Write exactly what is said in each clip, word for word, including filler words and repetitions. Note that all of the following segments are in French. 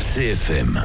C F M,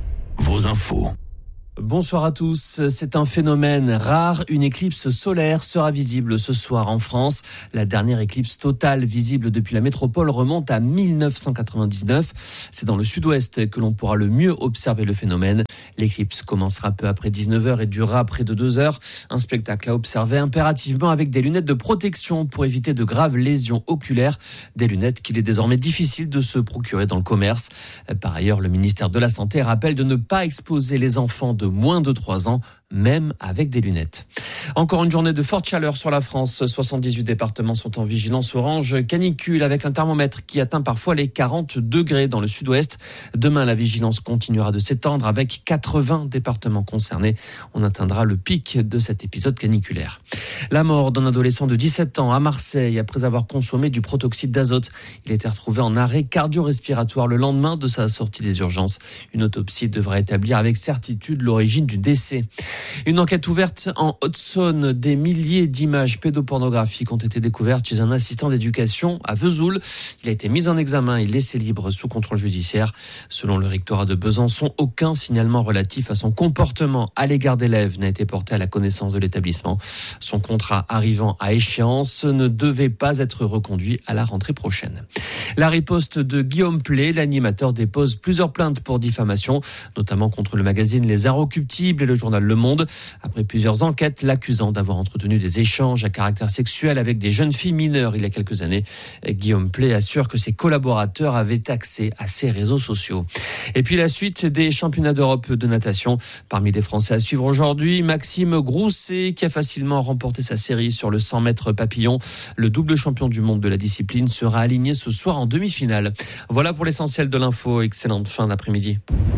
vos infos. Bonsoir à tous. C'est un phénomène rare. Une éclipse solaire sera visible ce soir en France. La dernière éclipse totale visible depuis la métropole remonte à mille neuf cent quatre-vingt-dix-neuf. C'est dans le sud-ouest que l'on pourra le mieux observer le phénomène. L'éclipse commencera peu après dix-neuf heures et durera près de deux heures. Un spectacle à observer impérativement avec des lunettes de protection pour éviter de graves lésions oculaires. Des lunettes qu'il est désormais difficile de se procurer dans le commerce. Par ailleurs, le ministère de la Santé rappelle de ne pas exposer les enfants de moins de trois ans, même avec des lunettes. Encore une journée de forte chaleur sur la France. soixante-dix-huit départements sont en vigilance orange canicule avec un thermomètre qui atteint parfois les quarante degrés dans le sud-ouest. Demain, la vigilance continuera de s'étendre avec quatre-vingts départements concernés. On atteindra le pic de cet épisode caniculaire. La mort d'un adolescent de dix-sept ans à Marseille après avoir consommé du protoxyde d'azote. Il a été retrouvé en arrêt cardio-respiratoire le lendemain de sa sortie des urgences. Une autopsie devra établir avec certitude l'origine du décès. Une enquête ouverte en Haute-Saône. Des milliers d'images pédopornographiques ont été découvertes chez un assistant d'éducation à Vesoul. Il a été mis en examen et laissé libre sous contrôle judiciaire. Selon le rectorat de Besançon, aucun signalement relatif à son comportement à l'égard d'élèves n'a été porté à la connaissance de l'établissement. Son contrat arrivant à échéance ne devait pas être reconduit à la rentrée prochaine. La riposte de Guillaume Pley, l'animateur dépose plusieurs plaintes pour diffamation, notamment contre le magazine Les Inrecuptibles et le journal Le Monde. Après plusieurs enquêtes l'accusant d'avoir entretenu des échanges à caractère sexuel avec des jeunes filles mineures il y a quelques années. Guillaume Pley assure que ses collaborateurs avaient accès à ses réseaux sociaux. Et puis la suite des championnats d'Europe de natation. Parmi les Français à suivre aujourd'hui, Maxime Grousset qui a facilement remporté sa série sur le cent mètres papillon. Le double champion du monde de la discipline sera aligné ce soir en demi-finale. Voilà pour l'essentiel de l'info. Excellente fin d'après-midi.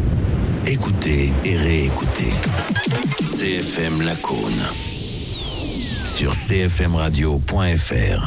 Écoutez et réécoutez C F M Lacaune sur c f m radio point f r.